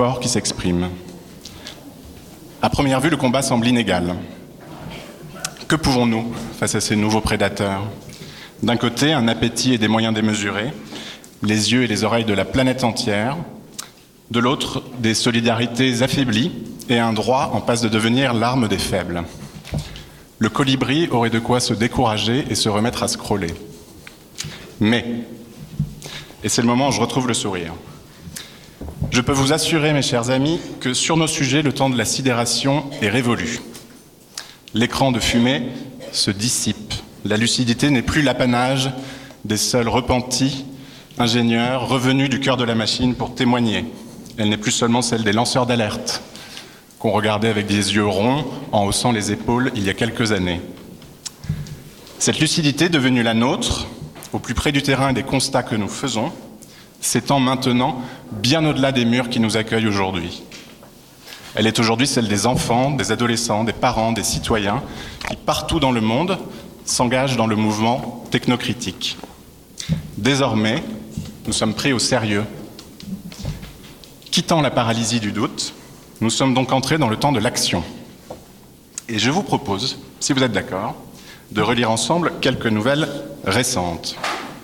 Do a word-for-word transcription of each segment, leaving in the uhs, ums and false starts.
Sport qui s'exprime. À première vue, le combat semble inégal. Que pouvons-nous face à ces nouveaux prédateurs? D'un côté, un appétit et des moyens démesurés, les yeux et les oreilles de la planète entière. De l'autre, des solidarités affaiblies et un droit en passe de devenir l'arme des faibles. Le colibri aurait de quoi se décourager et se remettre à scroller. Mais, et c'est le moment où je retrouve le sourire, je peux vous assurer, mes chers amis, que sur nos sujets, le temps de la sidération est révolu. L'écran de fumée se dissipe. La lucidité n'est plus l'apanage des seuls repentis ingénieurs revenus du cœur de la machine pour témoigner. Elle n'est plus seulement celle des lanceurs d'alerte qu'on regardait avec des yeux ronds en haussant les épaules il y a quelques années. Cette lucidité devenue la nôtre, au plus près du terrain et des constats que nous faisons, s'étend maintenant bien au-delà des murs qui nous accueillent aujourd'hui. Elle est aujourd'hui celle des enfants, des adolescents, des parents, des citoyens qui, partout dans le monde, s'engagent dans le mouvement technocritique. Désormais, nous sommes pris au sérieux. Quittant la paralysie du doute, nous sommes donc entrés dans le temps de l'action. Et je vous propose, si vous êtes d'accord, de relire ensemble quelques nouvelles récentes.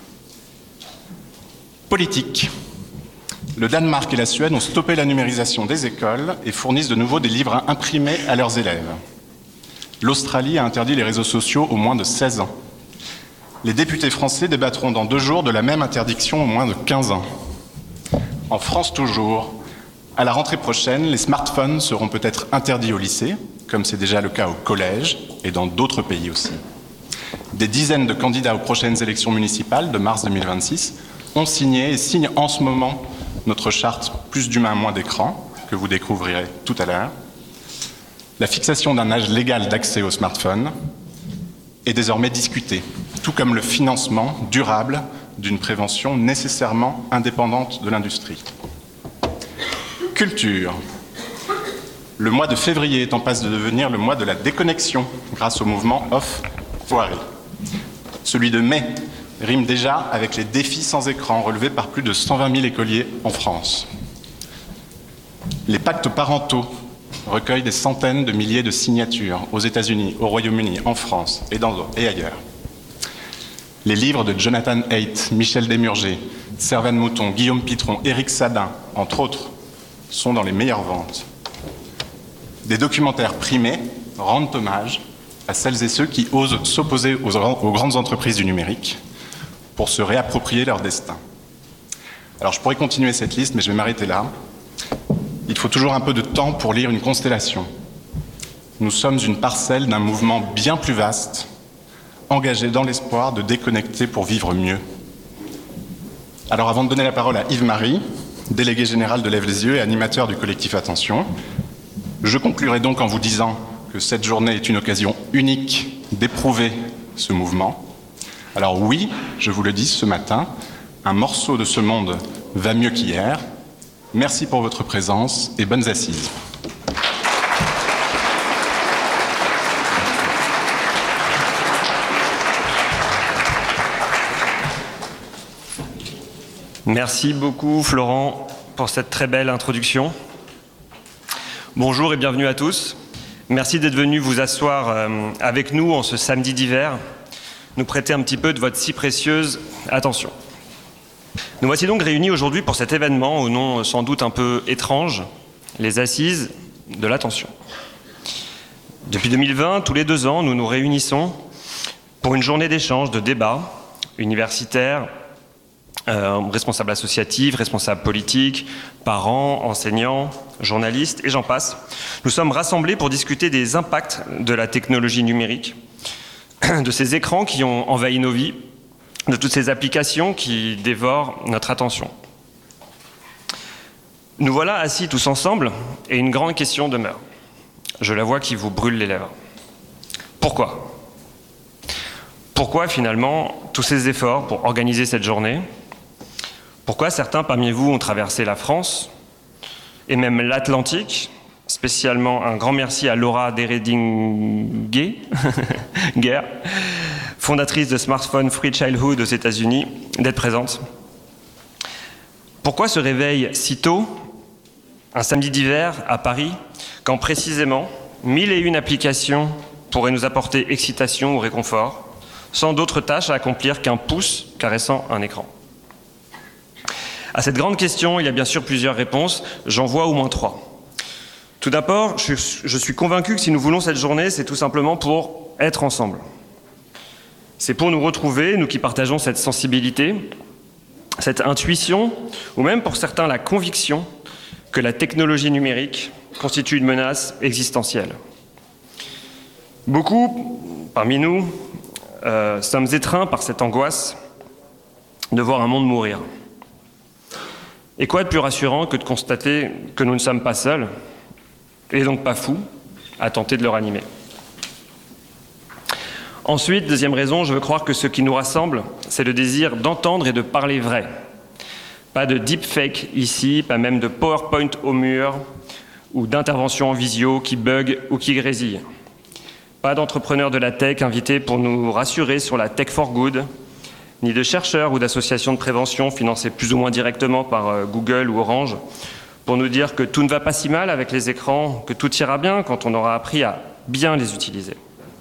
Politique. Le Danemark et la Suède ont stoppé la numérisation des écoles et fournissent de nouveau des livres imprimés à leurs élèves. L'Australie a interdit les réseaux sociaux aux moins de seize ans. Les députés français débattront dans deux jours de la même interdiction aux moins de quinze ans. En France toujours, à la rentrée prochaine, les smartphones seront peut-être interdits au lycée, comme c'est déjà le cas au collège et dans d'autres pays aussi. Des dizaines de candidats aux prochaines élections municipales de mars deux mille vingt-six ont signé et signent en ce moment notre charte Plus d'humains, moins d'écran, que vous découvrirez tout à l'heure. La fixation d'un âge légal d'accès aux smartphones est désormais discutée, tout comme le financement durable d'une prévention nécessairement indépendante de l'industrie. Culture. Le mois de février est en passe de devenir le mois de la déconnexion grâce au mouvement Off Foiré. Celui de mai rime déjà avec les défis sans écran relevés par plus de cent vingt mille écoliers en France. Les pactes parentaux recueillent des centaines de milliers de signatures aux États-Unis, au Royaume-Uni, en France et, dans, et ailleurs. Les livres de Jonathan Haidt, Michel Desmurger, Servane Mouton, Guillaume Pitron, Éric Sadin, entre autres, sont dans les meilleures ventes. Des documentaires primés rendent hommage à celles et ceux qui osent s'opposer aux, aux grandes entreprises du numérique pour se réapproprier leur destin. Alors je pourrais continuer cette liste, mais je vais m'arrêter là. Il faut toujours un peu de temps pour lire une constellation. Nous sommes une parcelle d'un mouvement bien plus vaste, engagé dans l'espoir de déconnecter pour vivre mieux. Alors avant de donner la parole à Yves-Marie, délégué général de Lève les yeux et animateur du collectif Attention, je conclurai donc en vous disant que cette journée est une occasion unique d'éprouver ce mouvement. Alors oui, je vous le dis ce matin, un morceau de ce monde va mieux qu'hier. Merci pour votre présence et bonnes assises. Merci beaucoup Florent pour cette très belle introduction. Bonjour et bienvenue à tous. Merci d'être venus vous asseoir avec nous en ce samedi d'hiver, nous prêter un petit peu de votre si précieuse attention. Nous voici donc réunis aujourd'hui pour cet événement au nom sans doute un peu étrange, les Assises de l'attention. Depuis deux mille vingt, tous les deux ans, nous nous réunissons pour une journée d'échange, de débat universitaire, euh, responsables associatifs, responsables politiques, parents, enseignants, journalistes et j'en passe. Nous sommes rassemblés pour discuter des impacts de la technologie numérique, de ces écrans qui ont envahi nos vies, de toutes ces applications qui dévorent notre attention. Nous voilà assis tous ensemble et une grande question demeure. Je la vois qui vous brûle les lèvres. Pourquoi ? Pourquoi finalement tous ces efforts pour organiser cette journée ? Pourquoi certains parmi vous ont traversé la France et même l'Atlantique ? Spécialement un grand merci à Laura Deredingue, Guerre, fondatrice de Smartphone Free Childhood aux États-Unis, d'être présente. Pourquoi ce réveil si tôt Un samedi d'hiver à Paris, quand précisément mille et une applications pourraient nous apporter excitation ou réconfort, sans d'autres tâches à accomplir qu'un pouce caressant un écran. À cette grande question, il y a bien sûr plusieurs réponses, j'en vois au moins trois. Tout d'abord, je, je suis convaincu que si nous voulons cette journée, c'est tout simplement pour être ensemble. C'est pour nous retrouver, nous qui partageons cette sensibilité, cette intuition, ou même pour certains la conviction que la technologie numérique constitue une menace existentielle. Beaucoup, parmi nous, euh, sommes étreints par cette angoisse de voir un monde mourir. Et quoi de plus rassurant que de constater que nous ne sommes pas seuls, et donc pas fous, à tenter de le ranimer. Ensuite, deuxième raison, je veux croire que ce qui nous rassemble, c'est le désir d'entendre et de parler vrai. Pas de deepfake ici, pas même de PowerPoint au mur, ou d'intervention en visio qui bug ou qui grésille. Pas d'entrepreneurs de la tech invités pour nous rassurer sur la tech for good, ni de chercheurs ou d'associations de prévention financées plus ou moins directement par Google ou Orange, pour nous dire que tout ne va pas si mal avec les écrans, que tout ira bien quand on aura appris à bien les utiliser.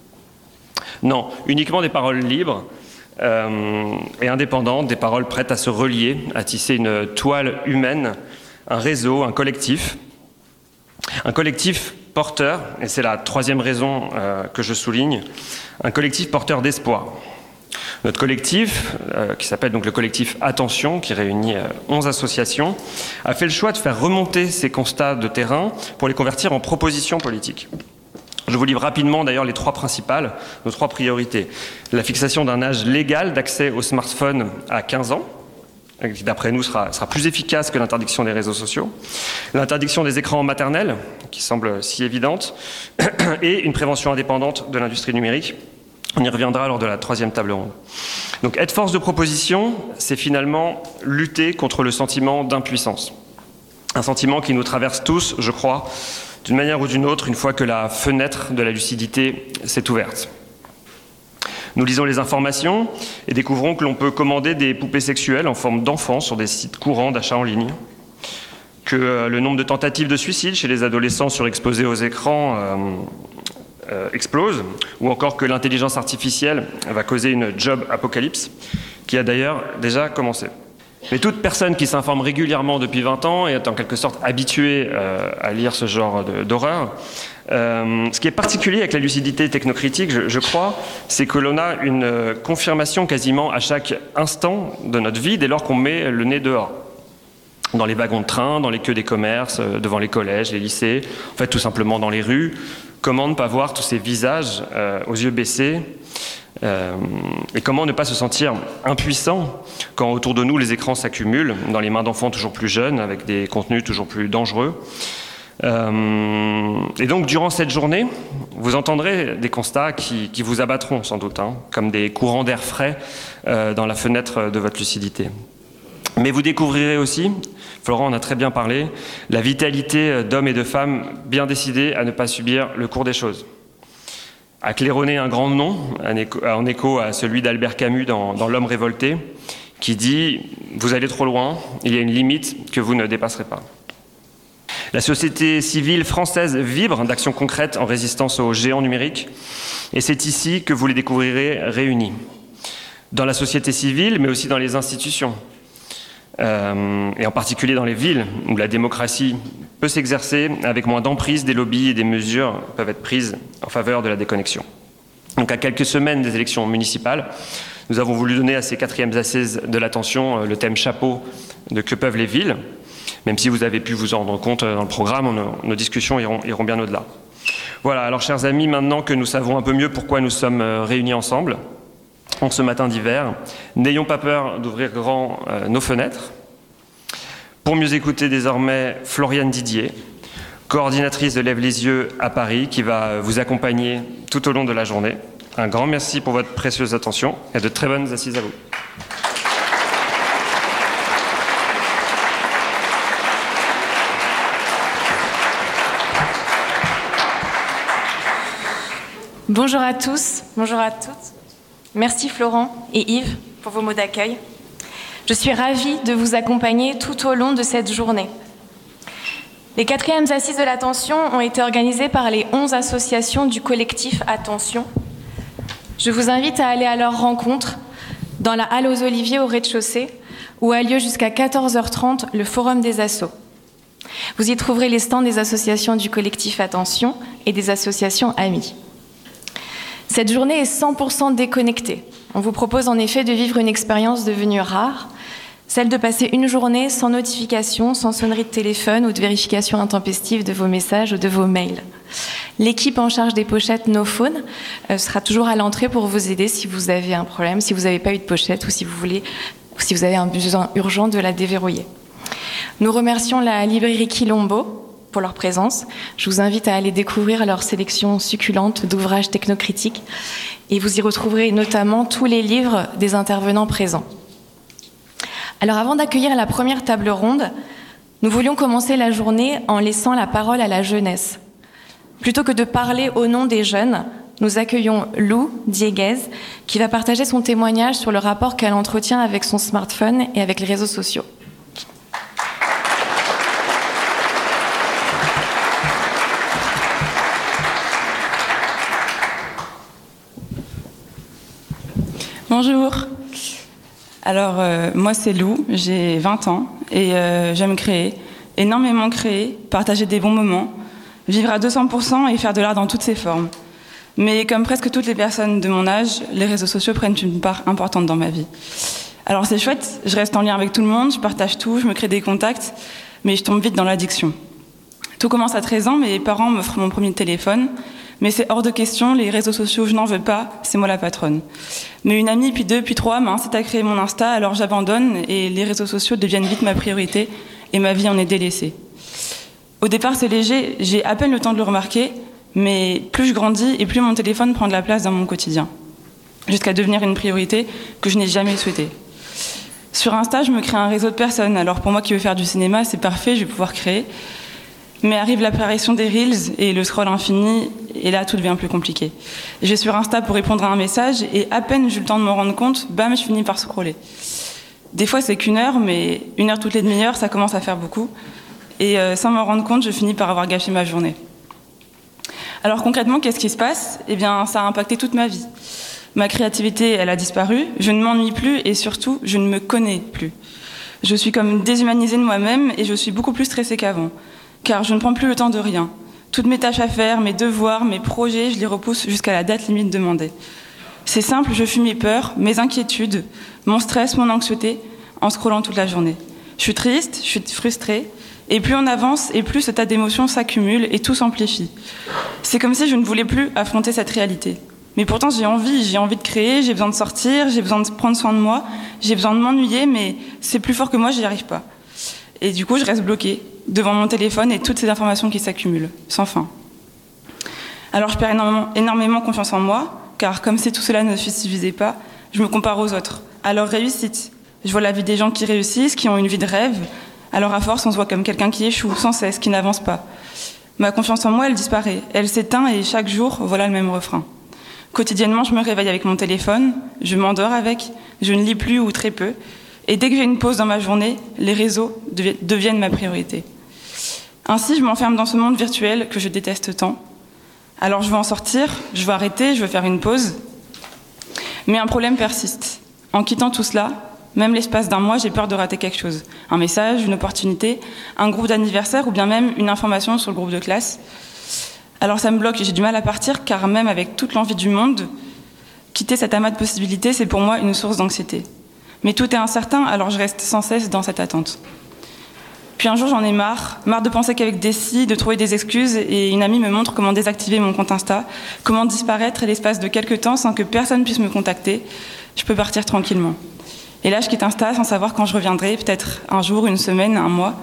Non, uniquement des paroles libres euh, et indépendantes, des paroles prêtes à se relier, à tisser une toile humaine, un réseau, un collectif. Un collectif porteur, et c'est la troisième raison euh, que je souligne, un collectif porteur d'espoir. Notre collectif, euh, qui s'appelle donc le collectif Attention, qui réunit euh, onze associations, a fait le choix de faire remonter ces constats de terrain pour les convertir en propositions politiques. Je vous livre rapidement d'ailleurs les trois principales, nos trois priorités. La fixation d'un âge légal d'accès au smartphone à quinze ans, qui d'après nous sera, sera plus efficace que l'interdiction des réseaux sociaux. L'interdiction des écrans maternels, qui semble si évidente, et une prévention indépendante de l'industrie numérique. On y reviendra lors de la troisième table ronde. Donc être force de proposition, c'est finalement lutter contre le sentiment d'impuissance. Un sentiment qui nous traverse tous, je crois, d'une manière ou d'une autre, une fois que la fenêtre de la lucidité s'est ouverte. Nous lisons les informations et découvrons que l'on peut commander des poupées sexuelles en forme d'enfants sur des sites courants d'achat en ligne, que le nombre de tentatives de suicide chez les adolescents surexposés aux écrans euh, euh, explose, ou encore que l'intelligence artificielle va causer une job apocalypse, qui a d'ailleurs déjà commencé. Mais toute personne qui s'informe régulièrement depuis vingt ans et est en quelque sorte habituée euh, à lire ce genre d'horreur, euh, ce qui est particulier avec la lucidité technocritique, je, je crois, c'est que l'on a une confirmation quasiment à chaque instant de notre vie dès lors qu'on met le nez dehors. Dans les wagons de train, dans les queues des commerces, devant les collèges, les lycées, en fait tout simplement dans les rues. Comment ne pas voir tous ces visages euh, aux yeux baissés Euh, et comment ne pas se sentir impuissant quand autour de nous les écrans s'accumulent dans les mains d'enfants toujours plus jeunes avec des contenus toujours plus dangereux. Euh, et donc durant cette journée, vous entendrez des constats qui, qui vous abattront sans doute, hein, comme des courants d'air frais euh, dans la fenêtre de votre lucidité. Mais vous découvrirez aussi, Florent en a très bien parlé, la vitalité d'hommes et de femmes bien décidés à ne pas subir le cours des choses. À claironner un grand nom, en écho à celui d'Albert Camus dans, dans L'homme révolté, qui dit « Vous allez trop loin, il y a une limite que vous ne dépasserez pas ». La société civile française vibre d'actions concrètes en résistance aux géants numériques, et c'est ici que vous les découvrirez réunis. Dans la société civile, mais aussi dans les institutions, euh, et en particulier dans les villes, où la démocratie peut s'exercer avec moins d'emprise des lobbies et des mesures peuvent être prises en faveur de la déconnexion. Donc à quelques semaines des élections municipales, nous avons voulu donner à ces quatrièmes assises de l'attention le thème chapeau de Que peuvent les villes, même si vous avez pu vous en rendre compte dans le programme, nos, nos discussions iront, iront bien au-delà. Voilà, alors chers amis, maintenant que nous savons un peu mieux pourquoi nous sommes réunis ensemble, en ce matin d'hiver, n'ayons pas peur d'ouvrir grand euh, nos fenêtres. Pour mieux écouter désormais Floriane Didier, coordinatrice de Lève les yeux à Paris, qui va vous accompagner tout au long de la journée. Un grand merci pour votre précieuse attention et de très bonnes assises à vous. Bonjour à tous, bonjour à toutes. Merci Florent et Yves pour vos mots d'accueil. Je suis ravie de vous accompagner tout au long de cette journée. Les quatrièmes assises de l'attention ont été organisées par les onze associations du collectif Attention. Je vous invite à aller à leur rencontre dans la halle aux Oliviers au rez-de-chaussée, où a lieu jusqu'à quatorze heures trente le forum des assos. Vous y trouverez les stands des associations du collectif Attention et des associations amies. Cette journée est cent pour cent déconnectée. On vous propose en effet de vivre une expérience devenue rare, celle de passer une journée sans notification, sans sonnerie de téléphone ou de vérification intempestive de vos messages ou de vos mails. L'équipe en charge des pochettes No Phone euh, sera toujours à l'entrée pour vous aider si vous avez un problème, si vous n'avez pas eu de pochette ou si vous voulez, ou si vous avez un besoin urgent de la déverrouiller. Nous remercions la librairie Quilombo pour leur présence. Je vous invite à aller découvrir leur sélection succulente d'ouvrages technocritiques et vous y retrouverez notamment tous les livres des intervenants présents. Alors avant d'accueillir la première table ronde, nous voulions commencer la journée en laissant la parole à la jeunesse. Plutôt que de parler au nom des jeunes, nous accueillons Lou Dieguez qui va partager son témoignage sur le rapport qu'elle entretient avec son smartphone et avec les réseaux sociaux. Bonjour. Alors, euh, moi, c'est Lou, j'ai vingt ans et euh, j'aime créer, énormément créer, partager des bons moments, vivre à deux cents pour cent et faire de l'art dans toutes ses formes. Mais comme presque toutes les personnes de mon âge, les réseaux sociaux prennent une part importante dans ma vie. Alors, c'est chouette, je reste en lien avec tout le monde, je partage tout, je me crée des contacts, mais je tombe vite dans l'addiction. Tout commence à treize ans, mes parents m'offrent mon premier téléphone. Mais c'est hors de question, les réseaux sociaux, je n'en veux pas, c'est moi la patronne. Mais une amie, puis deux, puis trois, m'incite à créer mon Insta, alors j'abandonne et les réseaux sociaux deviennent vite ma priorité et ma vie en est délaissée. Au départ, c'est léger, j'ai à peine le temps de le remarquer, mais plus je grandis et plus mon téléphone prend de la place dans mon quotidien, jusqu'à devenir une priorité que je n'ai jamais souhaitée. Sur Insta, je me crée un réseau de personnes, alors pour moi qui veux faire du cinéma, c'est parfait, je vais pouvoir créer. Mais arrive l'apparition des Reels et le scroll infini, et là tout devient plus compliqué. Je vais sur Insta pour répondre à un message, et à peine j'ai eu le temps de m'en rendre compte, bam, je finis par scroller. Des fois c'est qu'une heure, mais une heure toutes les demi-heures, ça commence à faire beaucoup. Et euh, sans m'en rendre compte, je finis par avoir gâché ma journée. Alors concrètement, qu'est-ce qui se passe ? Eh bien, ça a impacté toute ma vie. Ma créativité, elle a disparu, je ne m'ennuie plus, et surtout, je ne me connais plus. Je suis comme déshumanisée de moi-même, et je suis beaucoup plus stressée qu'avant. Car je ne prends plus le temps de rien. Toutes mes tâches à faire, mes devoirs, mes projets, je les repousse jusqu'à la date limite demandée. C'est simple, je fuis mes peurs, mes inquiétudes, mon stress, mon anxiété, en scrollant toute la journée. Je suis triste, je suis frustrée, et plus on avance, et plus ce tas d'émotions s'accumule et tout s'amplifie. C'est comme si je ne voulais plus affronter cette réalité. Mais pourtant j'ai envie, j'ai envie de créer, j'ai besoin de sortir, j'ai besoin de prendre soin de moi, j'ai besoin de m'ennuyer, mais c'est plus fort que moi, j'y arrive pas. Et du coup, je reste bloquée devant mon téléphone et toutes ces informations qui s'accumulent, sans fin. Alors je perds énormément, énormément confiance en moi, car comme si tout cela ne suffisait pas, je me compare aux autres, à leur réussite. Je vois la vie des gens qui réussissent, qui ont une vie de rêve, alors à force on se voit comme quelqu'un qui échoue sans cesse, qui n'avance pas. Ma confiance en moi, elle disparaît, elle s'éteint et chaque jour, voilà le même refrain. Quotidiennement, je me réveille avec mon téléphone, je m'endors avec, je ne lis plus ou très peu, et dès que j'ai une pause dans ma journée, les réseaux deviennent ma priorité. Ainsi, je m'enferme dans ce monde virtuel que je déteste tant. Alors je veux en sortir, je veux arrêter, je veux faire une pause. Mais un problème persiste. En quittant tout cela, même l'espace d'un mois, j'ai peur de rater quelque chose. Un message, une opportunité, un groupe d'anniversaire ou bien même une information sur le groupe de classe. Alors ça me bloque et j'ai du mal à partir car même avec toute l'envie du monde, quitter cet amas de possibilités, c'est pour moi une source d'anxiété. Mais tout est incertain, alors je reste sans cesse dans cette attente. Puis un jour, j'en ai marre, marre de penser qu'avec des si, de trouver des excuses, et une amie me montre comment désactiver mon compte Insta, comment disparaître à l'espace de quelques temps sans que personne puisse me contacter. Je peux partir tranquillement. Et là, je quitte Insta sans savoir quand je reviendrai, peut-être un jour, une semaine, un mois.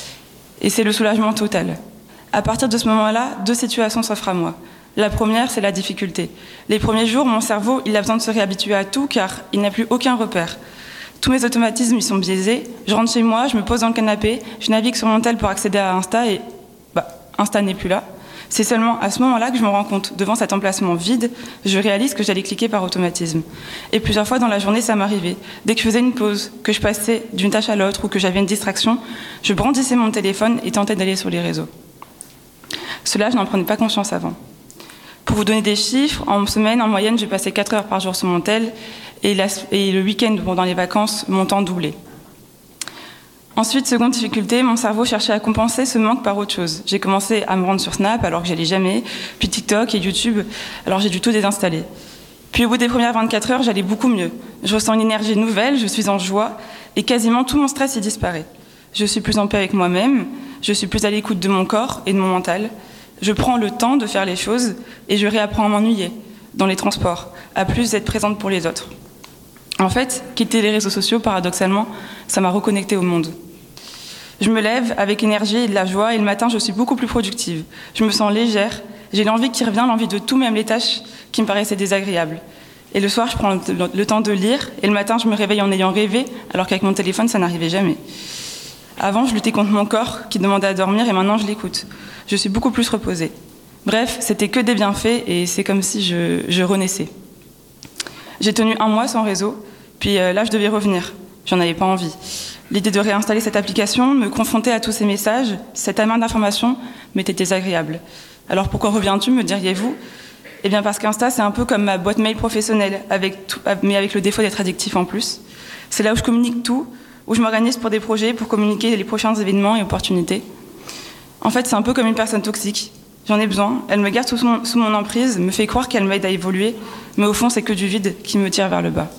Et c'est le soulagement total. À partir de ce moment-là, deux situations s'offrent à moi. La première, c'est la difficulté. Les premiers jours, mon cerveau, il a besoin de se réhabituer à tout, car il n'a plus aucun repère. Tous mes automatismes, ils sont biaisés. Je rentre chez moi, je me pose dans le canapé, je navigue sur mon tel pour accéder à Insta et bah, Insta n'est plus là. C'est seulement à ce moment-là que je me rends compte, devant cet emplacement vide, je réalise que j'allais cliquer par automatisme. Et plusieurs fois dans la journée, ça m'arrivait. Dès que je faisais une pause, que je passais d'une tâche à l'autre ou que j'avais une distraction, je brandissais mon téléphone et tentais d'aller sur les réseaux. Cela, je n'en prenais pas conscience avant. Pour vous donner des chiffres, en semaine, en moyenne, je passais quatre heures par jour sur mon tel et, la, et le week-end, pendant les vacances, mon temps doublait. Ensuite, seconde difficulté, mon cerveau cherchait à compenser ce manque par autre chose. J'ai commencé à me rendre sur Snap alors que j'allais jamais, puis TikTok et YouTube, alors j'ai dû tout désinstaller. Puis au bout des premières vingt-quatre heures, j'allais beaucoup mieux. Je ressens une énergie nouvelle, je suis en joie et quasiment tout mon stress y disparaît. Je suis plus en paix avec moi-même, je suis plus à l'écoute de mon corps et de mon mental. Je prends le temps de faire les choses et je réapprends à m'ennuyer dans les transports, à plus être présente pour les autres. En fait, quitter les réseaux sociaux, paradoxalement, ça m'a reconnectée au monde. Je me lève avec énergie et de la joie et le matin, je suis beaucoup plus productive. Je me sens légère, j'ai l'envie qui revient, l'envie de tout, même les tâches qui me paraissaient désagréables. Et le soir, je prends le temps de lire et le matin, je me réveille en ayant rêvé, alors qu'avec mon téléphone, ça n'arrivait jamais. Avant, je luttais contre mon corps qui demandait à dormir et maintenant, je l'écoute. Je suis beaucoup plus reposée. Bref, c'était que des bienfaits et c'est comme si je, je renaissais. J'ai tenu un mois sans réseau, puis euh, là, je devais revenir. J'en avais pas envie. L'idée de réinstaller cette application, me confronter à tous ces messages, cet amas d'informations, m'était désagréable. Alors pourquoi reviens-tu, me diriez-vous ? Eh bien parce qu'Insta, c'est un peu comme ma boîte mail professionnelle, avec tout, mais avec le défaut d'être addictif en plus. C'est là où je communique tout, où je m'organise pour des projets, pour communiquer les prochains événements et opportunités. En fait, c'est un peu comme une personne toxique. J'en ai besoin, elle me garde sous mon, sous mon emprise, me fait croire qu'elle m'aide à évoluer, mais au fond, c'est que du vide qui me tire vers le bas.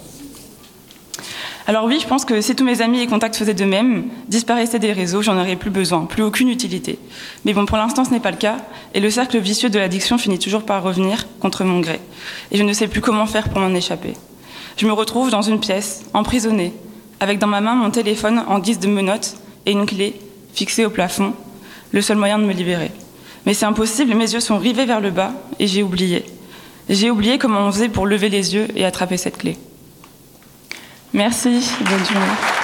Alors oui, je pense que si tous mes amis et contacts faisaient de même, disparaissaient des réseaux, j'en aurais plus besoin, plus aucune utilité. Mais bon, pour l'instant, ce n'est pas le cas, et le cercle vicieux de l'addiction finit toujours par revenir contre mon gré. Et je ne sais plus comment faire pour m'en échapper. Je me retrouve dans une pièce, emprisonnée, avec dans ma main mon téléphone en guise de menotte et une clé fixée au plafond, le seul moyen de me libérer. Mais c'est impossible, mes yeux sont rivés vers le bas, et j'ai oublié. J'ai oublié comment on faisait pour lever les yeux et attraper cette clé. Merci, bonne journée.